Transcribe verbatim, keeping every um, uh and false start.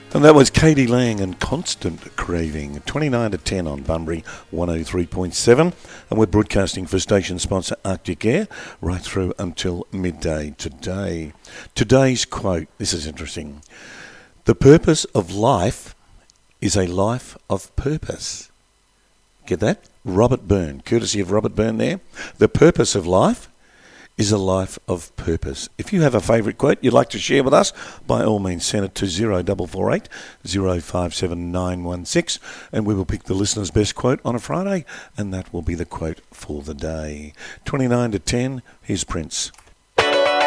And that was Katie Lang and Constant Craving, twenty-nine to ten on Bunbury one oh three point seven. And we're broadcasting for station sponsor Arctic Air right through until midday today. Today's quote, this is interesting. The purpose of life is a life of purpose. Get that? Robert Byrne, courtesy of Robert Byrne there. The purpose of life is a life of purpose. If you have a favourite quote you'd like to share with us, by all means send it to zero four four eight, zero five seven nine one six and we will pick the listener's best quote on a Friday, and that will be the quote for the day. twenty-nine to ten, here's Prince.